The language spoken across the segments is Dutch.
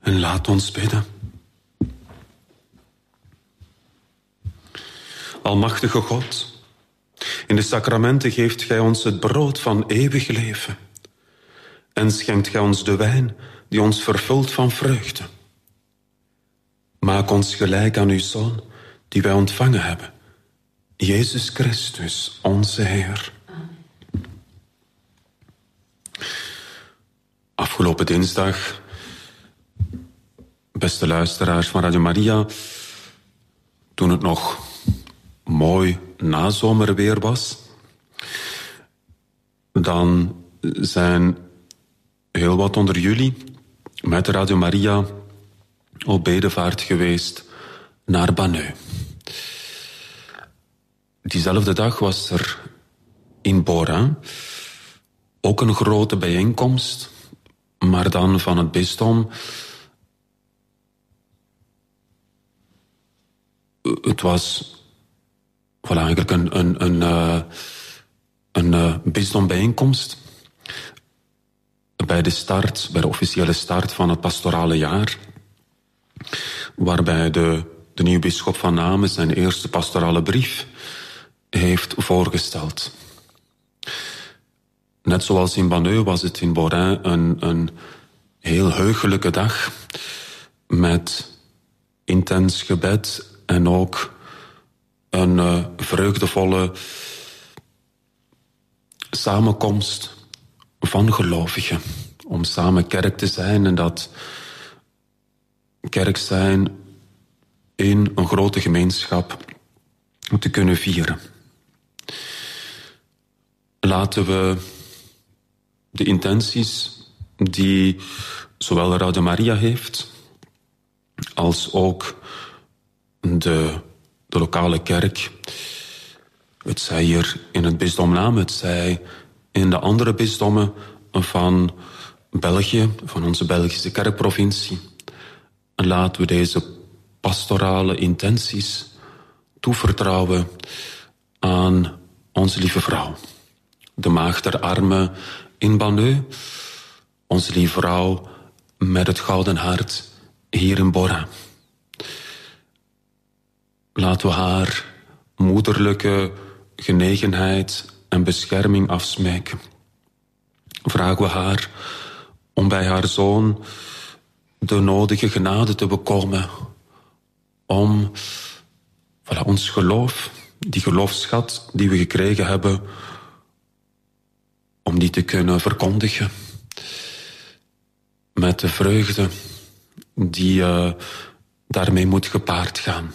En laat ons bidden. Almachtige God, in de sacramenten geeft gij ons het brood van eeuwig leven. En schenkt gij ons de wijn die ons vervult van vreugde. Maak ons gelijk aan uw Zoon, die wij ontvangen hebben. Jezus Christus, onze Heer. Afgelopen dinsdag, beste luisteraars van Radio Maria, toen het nog mooi nazomerweer was, dan zijn heel wat onder jullie met Radio Maria op bedevaart geweest naar Banneux. Diezelfde dag was er in Borin ook een grote bijeenkomst, maar dan van het bisdom. Het was eigenlijk een bisdombijeenkomst bij de officiële start van het pastorale jaar, waarbij de nieuwe bisschop van Namen zijn eerste pastorale brief heeft voorgesteld. Net zoals in Banneux was het in Borin een heel heugelijke dag met intens gebed en ook een vreugdevolle samenkomst van gelovigen. Om samen kerk te zijn en dat kerk zijn in een grote gemeenschap te kunnen vieren. Laten we de intenties die zowel Radio Maria heeft als ook de lokale kerk, het zij hier in het bisdom Namen, het zij in de andere bisdommen van België, van onze Belgische kerkprovincie. En laten we deze pastorale intenties toevertrouwen aan onze lieve vrouw. De maagd der armen in Banneux, onze lieve vrouw met het gouden hart hier in Borin. Laten we haar moederlijke genegenheid en bescherming afsmeken. Vragen we haar om bij haar zoon de nodige genade te bekomen om ons geloof, die geloofsschat die we gekregen hebben, om die te kunnen verkondigen met de vreugde die daarmee moet gepaard gaan.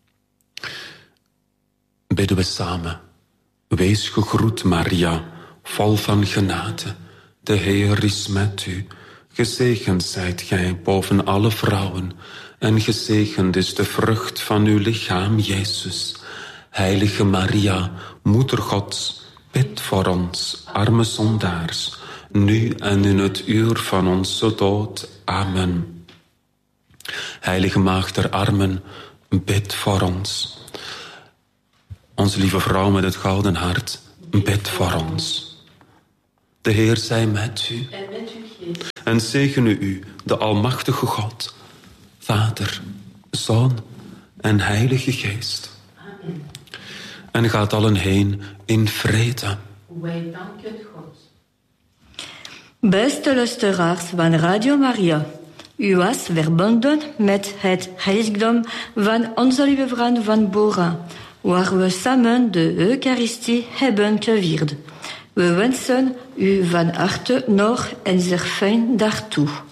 Bidden we samen. Wees gegroet, Maria, vol van genade. De Heer is met u. Gezegend zijt gij boven alle vrouwen, en gezegend is de vrucht van uw lichaam, Jezus. Heilige Maria, Moeder Gods, bid voor ons, arme zondaars, nu en in het uur van onze dood. Amen. Heilige Maagd der Armen, bid voor ons. Onze lieve vrouw met het gouden hart, bid voor ons. De Heer zij met u. En met uw geest. En zegene u, de almachtige God, Vader, Zoon en Heilige Geest. Amen. En gaat allen heen in vrede. Wij danken God. Beste luisteraars van Radio Maria, u was verbonden met het heiligdom van onze lieve vrouw van Borin, waar we samen de Eucharistie hebben gevierd. We wensen u van harte nog een zeer fijn dag toe.